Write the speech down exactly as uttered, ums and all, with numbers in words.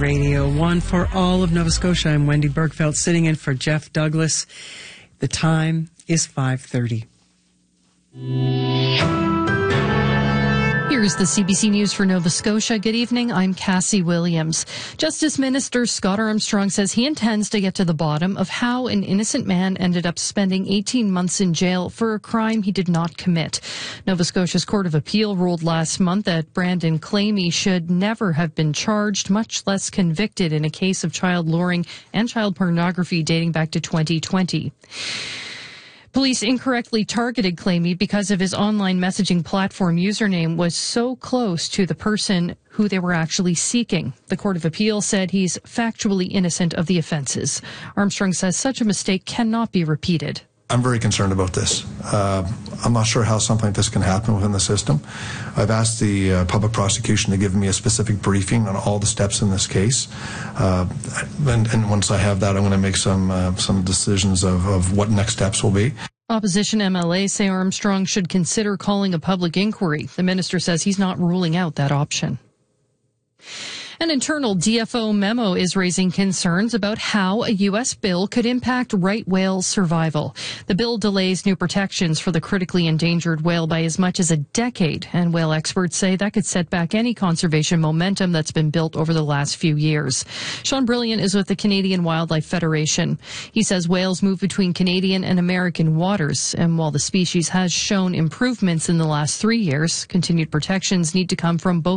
Radio one for all of Nova Scotia. I'm Wendy Bergfeld, sitting in for Jeff Douglas. The time is five thirty. Here's the C B C News for Nova Scotia. Good evening. I'm Cassie Williams. Justice Minister Scott Armstrong says he intends to get to the bottom of how an innocent man ended up spending eighteen months in jail for a crime he did not commit. Nova Scotia's Court of Appeal ruled last month that Brandon Clamy should never have been charged, much less convicted, in a case of child luring and child pornography dating back to twenty twenty. Police incorrectly targeted Clamy because of his online messaging platform username was so close to the person who they were actually seeking. The Court of Appeal said he's factually innocent of the offenses. Armstrong says such a mistake cannot be repeated. I'm very concerned about this. Uh, I'm not sure how something like this can happen within the system. I've asked the uh, public prosecution to give me a specific briefing on all the steps in this case. Uh, and, and once I have that, I'm going to make some uh, some decisions of, of what next steps will be. Opposition M L As say Armstrong should consider calling a public inquiry. The minister says he's not ruling out that option. An internal D F O memo is raising concerns about how a U S bill could impact right whale survival. The bill delays new protections for the critically endangered whale by as much as a decade, and whale experts say that could set back any conservation momentum that's been built over the last few years. Sean Brilliant is with the Canadian Wildlife Federation. He says whales move between Canadian and American waters, and while the species has shown improvements in the last three years, continued protections need to come from both